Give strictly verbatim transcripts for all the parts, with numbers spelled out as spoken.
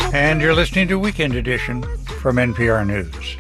And you're listening to Weekend Edition from N P R News.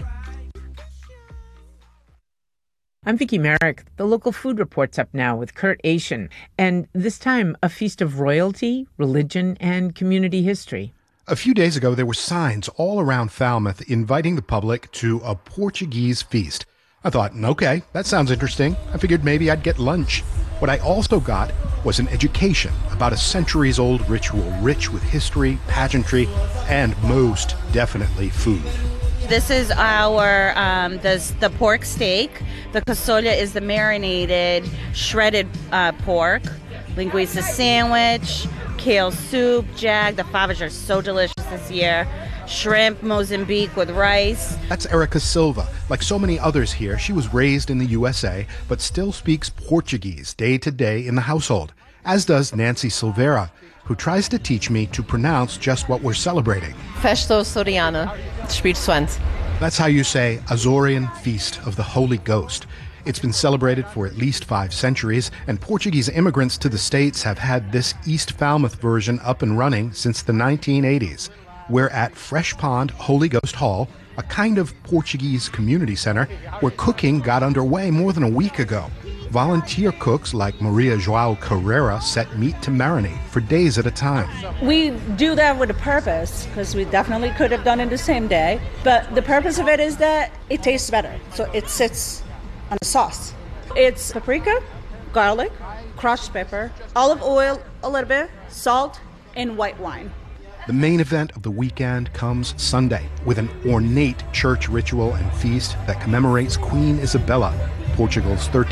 I'm Vicki Merrick. The local food report's up now with Kurt Asian, and this time a feast of royalty, religion, and community history. A few days ago, there were signs all around Falmouth inviting the public to a Portuguese feast. I thought, okay, that sounds interesting. I figured maybe I'd get lunch. What I also got was an education about a centuries-old ritual rich with history, pageantry, and most definitely food. This is our, um, the, the pork steak. The casolla is the marinated, shredded uh, pork. Linguiça sandwich, kale soup, jag. The favas are so delicious this year. Shrimp, Mozambique with rice. That's Erica Silva. Like so many others here, she was raised in the U S A, but still speaks Portuguese day to day in the household, as does Nancy Silveira, who tries to teach me to pronounce just what we're celebrating. Festa Açoriana, Espírito Santo. That's how you say Azorian Feast of the Holy Ghost. It's been celebrated for at least five centuries, and Portuguese immigrants to the States have had this East Falmouth version up and running since the nineteen eighties. We're at Fresh Pond Holy Ghost Hall, a kind of Portuguese community center where cooking got underway more than a week ago. Volunteer cooks like Maria João Carrera set meat to marinate for days at a time. We do that with a purpose, because we definitely could have done it the same day. But the purpose of it is that it tastes better. So it sits on the sauce. It's paprika, garlic, crushed pepper, olive oil, a little bit, salt, and white wine. The main event of the weekend comes Sunday with an ornate church ritual and feast that commemorates Queen Isabella, Portugal's thirteenth